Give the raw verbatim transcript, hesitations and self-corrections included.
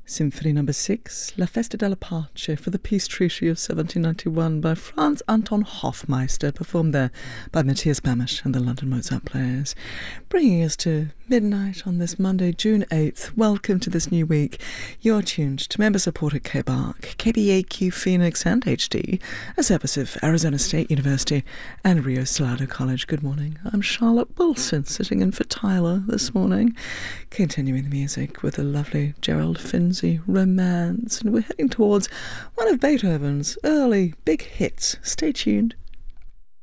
Symphony Number Six, La Festa della Pace for the Peace Treaty of seventeen ninety-one by Franz Anton Hofmeister, performed there by Matthias Bamert and the London Mozart Players. Bringing us to midnight on this Monday, June eighth. Welcome to this new week. You're tuned to member-supported K B A R C, K B A Q Phoenix and H D, a service of Arizona State University and Rio Salado College. Good morning. I'm Charlotte Wilson, sitting in for Tyler this morning. Continuing the music with a lovely Gerald Finzi romance, and we're heading towards one of Beethoven's early big hits. Stay tuned.